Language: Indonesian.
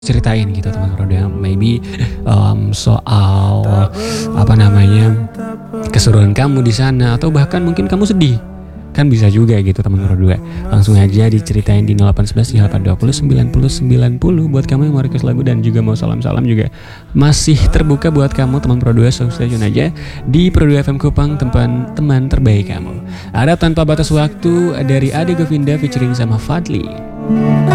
ceritain gitu teman Pro 2, maybe soal keseruan kamu di sana, atau bahkan mungkin kamu sedih. Kan bisa juga gitu teman Pro 2. Langsung aja diceritain di 0811 3820 90 90 buat kamu yang mau request lagu dan juga mau salam-salam juga masih terbuka buat kamu teman Pro 2. So stay tune aja di Pro 2 FM Kupang, teman terbaik kamu. Ada Tanpa Batas Waktu dari Ade Govinda featuring sama Fadli.